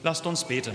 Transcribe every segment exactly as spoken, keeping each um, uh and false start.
Lasst uns beten.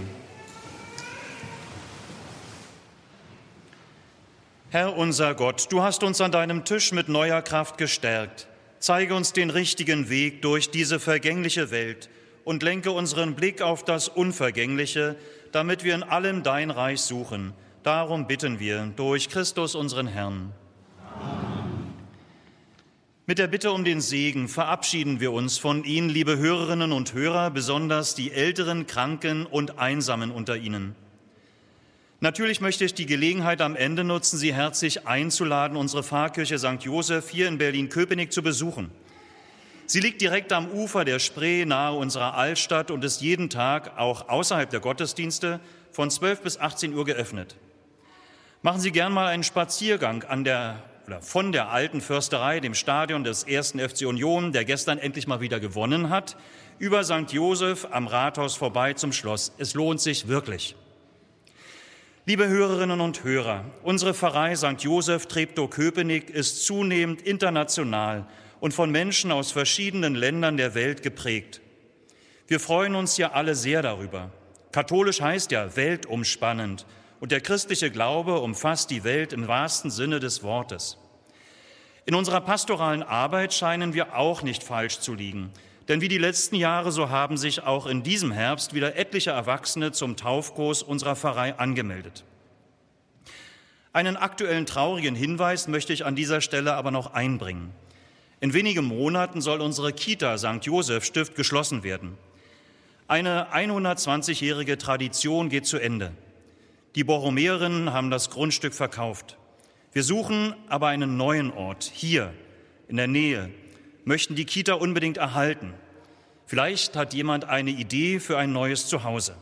Herr unser Gott, du hast uns an deinem Tisch mit neuer Kraft gestärkt. Zeige uns den richtigen Weg durch diese vergängliche Welt und lenke unseren Blick auf das Unvergängliche, damit wir in allem dein Reich suchen. Darum bitten wir durch Christus unseren Herrn. Amen. Mit der Bitte um den Segen verabschieden wir uns von Ihnen, liebe Hörerinnen und Hörer, besonders die Älteren, Kranken und Einsamen unter Ihnen. Natürlich möchte ich die Gelegenheit am Ende nutzen, Sie herzlich einzuladen, unsere Pfarrkirche Sankt Joseph hier in Berlin-Köpenick zu besuchen. Sie liegt direkt am Ufer der Spree nahe unserer Altstadt und ist jeden Tag, auch außerhalb der Gottesdienste, von zwölf bis achtzehn Uhr geöffnet. Machen Sie gern mal einen Spaziergang an der, oder von der alten Försterei, dem Stadion des ersten F C Union, der gestern endlich mal wieder gewonnen hat, über Sankt Joseph am Rathaus vorbei zum Schloss. Es lohnt sich wirklich. Liebe Hörerinnen und Hörer, unsere Pfarrei Sankt Joseph Treptow-Köpenick ist zunehmend international und von Menschen aus verschiedenen Ländern der Welt geprägt. Wir freuen uns ja alle sehr darüber. Katholisch heißt ja weltumspannend und der christliche Glaube umfasst die Welt im wahrsten Sinne des Wortes. In unserer pastoralen Arbeit scheinen wir auch nicht falsch zu liegen. Denn wie die letzten Jahre, so haben sich auch in diesem Herbst wieder etliche Erwachsene zum Taufkurs unserer Pfarrei angemeldet. Einen aktuellen traurigen Hinweis möchte ich an dieser Stelle aber noch einbringen. In wenigen Monaten soll unsere Kita Sankt Joseph Stift geschlossen werden. Eine hundertzwanzigjährige Tradition geht zu Ende. Die Borromäerinnen haben das Grundstück verkauft. Wir suchen aber einen neuen Ort, hier in der Nähe, möchten die Kita unbedingt erhalten. Vielleicht hat jemand eine Idee für ein neues Zuhause.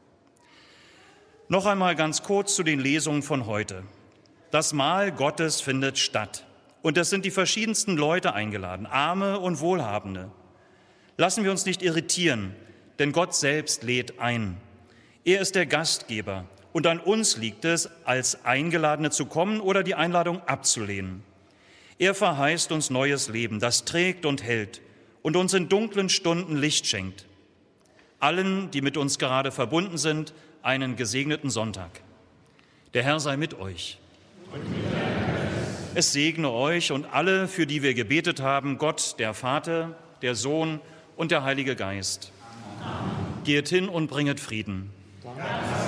Noch einmal ganz kurz zu den Lesungen von heute. Das Mahl Gottes findet statt. Und es sind die verschiedensten Leute eingeladen, Arme und Wohlhabende. Lassen wir uns nicht irritieren, denn Gott selbst lädt ein. Er ist der Gastgeber und an uns liegt es, als Eingeladene zu kommen oder die Einladung abzulehnen. Er verheißt uns neues Leben, das trägt und hält und uns in dunklen Stunden Licht schenkt. Allen, die mit uns gerade verbunden sind, einen gesegneten Sonntag. Der Herr sei mit euch. Es segne euch und alle, für die wir gebetet haben, Gott, der Vater, der Sohn und der Heilige Geist. Amen. Geht hin und bringet Frieden. Danke.